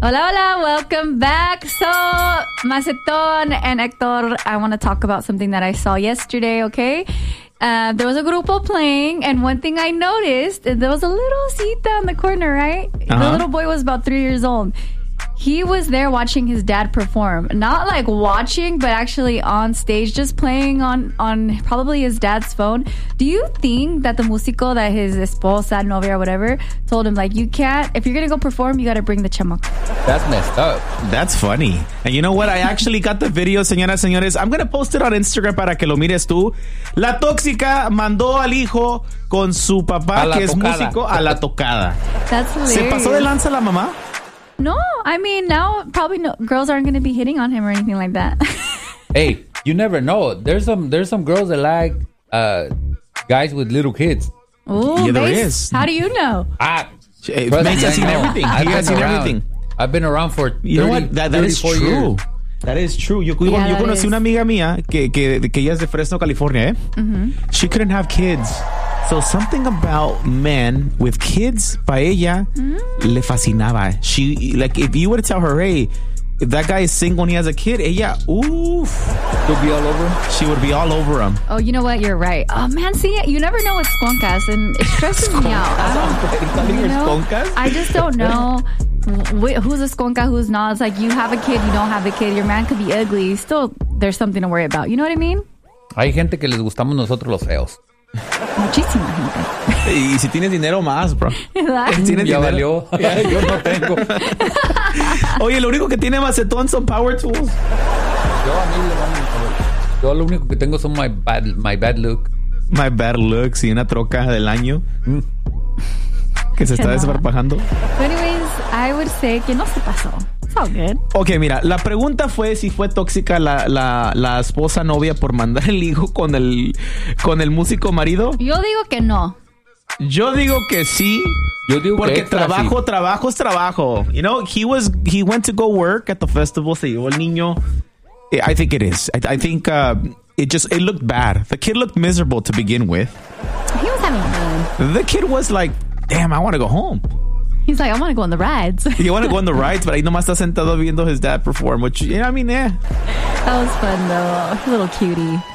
Hola, hola, welcome back. So, Maceton and Hector, I want to talk about something that I saw yesterday, okay? There was a grupo playing, and one thing I noticed, there was a little Cita in the corner, right? The little boy was about 3 years old. He was there watching his dad perform. Not like watching, but actually on stage, just playing on probably his dad's phone. Do you think that the músico, that his esposa, novia, or whatever, told him, like, you can't, if you're going to go perform, you got to bring the chamaco? That's messed up. That's funny. And you know what? I actually got the video, señoras, señores. I'm going to post it on Instagram para que lo mires tú. La tóxica mandó al hijo con su papá, que es músico, a la tocada. That's hilarious. ¿Se pasó de lanza la mamá? No, I mean, now probably girls aren't going to be hitting on him or anything like that. Hey, you never know. There's some girls that like guys with little kids. Ooh, Yeah, there is. How do you know? Mace has seen everything. He has seen everything. I've been around for 30, You know what? That is 34 true. years. That is true. Yo that conocí is. una amiga mía que ella es de Fresno, California, ¿eh? She couldn't have kids. So something about men with kids, pa ella, le fascinaba. She, like, if you were to tell her, hey, if that guy is single and he has a kid, ella, oof. You'll be all over him? She would be all over him. Oh, you know what? You're right. Oh, man, see, you never know with sconcas, and it stresses me out. I just don't know who's a sconca, who's not. It's like you have a kid, you don't have a kid. Your man could be ugly. Still, there's something to worry about. You know what I mean? Hay gente que les gustamos nosotros los feos. Muchísima gente. Y si tienes dinero más, bro. ¿Verdad? ¿Tienes Ya dinero? valió. Yo no tengo. Oye, lo único que tiene Macetón son power tools. Yo lo único que tengo son my bad look. My bad looks y una troca del año que se está desparpajando. But anyways, I would say que no se pasó. It's all good. Ok, mira, la pregunta fue si fue tóxica la esposa novia por mandar el hijo con el músico marido. Yo digo que no. Yo digo que sí. Yo digo porque que extra, trabajo sí. trabajo es trabajo. You know, he went to go work at the festival. Se llevó el niño. I think it is. I think it looked bad. The kid looked miserable to begin with. He was having fun. The kid was like, damn, I want to go home. He's like, I want to go on the rides. You want to go on the rides, but ahí nomás está sentado viendo his dad perform, which, I mean, That was fun, though. Little cutie.